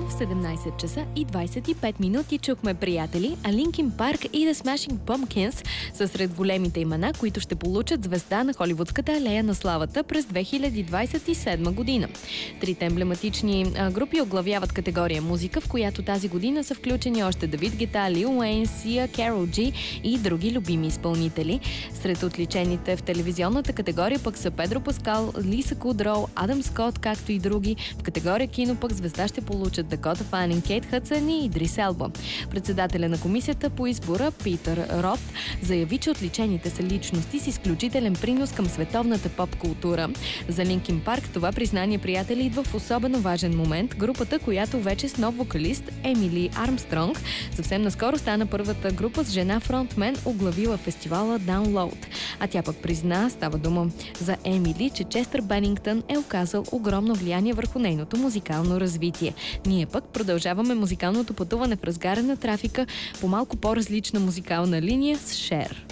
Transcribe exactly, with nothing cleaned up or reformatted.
В седемнайсет часа и двайсет и пет минути чухме приятели, а Линкин Парк и The Smashing Pumpkins са сред големите имена, които ще получат звезда на холивудската алея на славата през две хиляди двайсет и седма година. Трите емблематични а, групи оглавяват категория музика, в която тази година са включени още Давид Гета, Лил Уейн, Сия, Карол Джи и други любими изпълнители. Сред отличените в телевизионната категория пък са Педро Паскал, Лиса Кудроу, Адам Скот, както и други. В категория кино пък звезда ще получат Дакота Фанинг, Кейт Хъдсън и Идрис Елба. Председателя на комисията по избора Питър Рот заяви, че отличените са личности с изключителен принос към световната поп-култура. За Линкин Парк това признание, приятели, идва в особено важен момент. Групата, която вече с нов вокалист Емили Армстронг, съвсем наскоро стана първата група с жена фронтмен, оглавила фестивала Download. А тя пък призна, става дума за Емили, че Честър Бенингтън е оказал огромно влияние върху нейното музикално развитие. Ние пък продължаваме музикалното пътуване в разгара на трафика по малко по-различна музикална линия с Шер.